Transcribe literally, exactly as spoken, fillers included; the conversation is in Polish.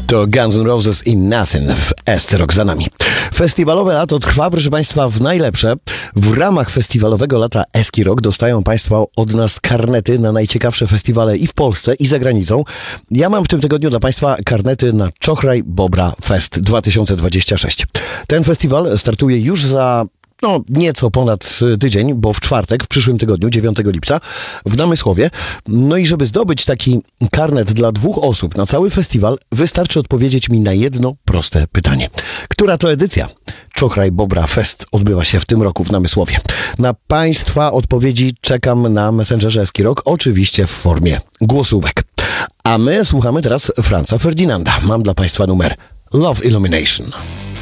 To Guns N' Roses i Nothing w Esty Rock za nami. Festiwalowe lato trwa, proszę Państwa, w najlepsze. W ramach festiwalowego lata Eski Rock dostają Państwo od nas karnety na najciekawsze festiwale i w Polsce, i za granicą. Ja mam w tym tygodniu dla Państwa karnety na Czochraj Bobra Fest dwa tysiące dwudziesty szósty. Ten festiwal startuje już za... No, nieco ponad tydzień, bo w czwartek, w przyszłym tygodniu, dziewiątego lipca, w Namysłowie. No i żeby zdobyć taki karnet dla dwóch osób na cały festiwal, wystarczy odpowiedzieć mi na jedno proste pytanie. Która to edycja Czochraj Bobra Fest odbywa się w tym roku w Namysłowie? Na Państwa odpowiedzi czekam na Messengerze Eski Rock, oczywiście w formie głosówek. A my słuchamy teraz Franza Ferdinanda. Mam dla Państwa numer Love Illumination.